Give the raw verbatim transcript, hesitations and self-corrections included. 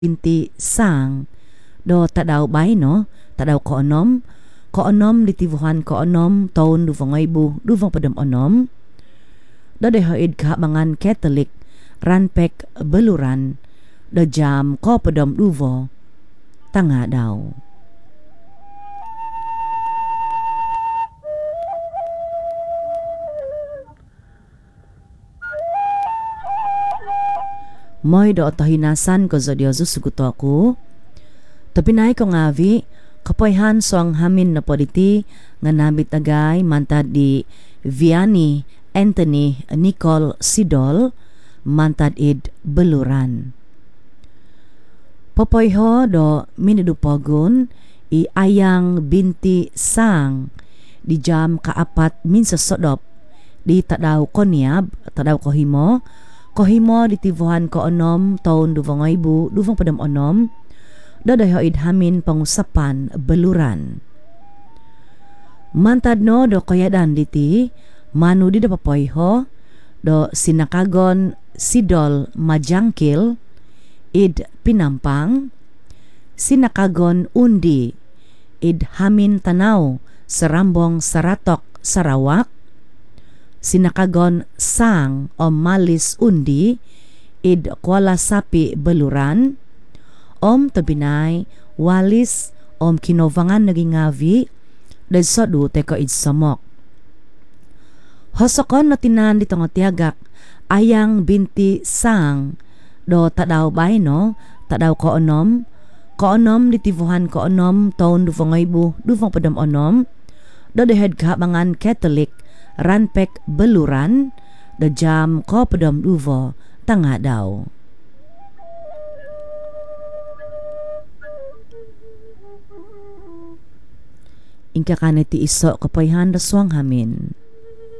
binti sang do tadaw bay no tadaw ko onom ko onom litivuhan ko onom taon duvang ibu duvang padam onom do dehoid kahabangan Catholic ranpek beluran do jam ko padam duvo tanga daw. Moy do otohinasan ko za Diyoso suguto ako. Tapinay ko ngavi, kapoyhan so ang hamin na politi nga nabit agay mantad di Vianney Anthony Nicole Sidol mantad id Beluran. Popoyho do minidupogon i ayang binti sang di jam kaapat min sa sodop di tadaw konyab tadaw kohimo kohimo ditivuhan ko onom taon duvang ibu duvang padam onom dadahoid hamin pangusapan Beluran. Mantad no do koyadan diti manu di dapapoyho do sinakagon Sidol Majangkil id Pinampang, sinakagon Undi id hamin tanaw Sarambong Saratok Sarawak, sinakagon Sang o Malis Undi id Kuala Sapi Beluran, om tabinay Walis om kinovangan naging ngavi dahil sodu teko id samok. Hosokon na tinan dito nga tiagak ayang binti sang do tadaw bay no tadaw ko onom ko onom ditivuhan ko onom taon duvang ibu duvang padam onom do dehed kahabangan Catholic ranpek Beluran do jam ko padam duvo tanga daw. Ingka kaneti iso kapoyhan da suang hamin.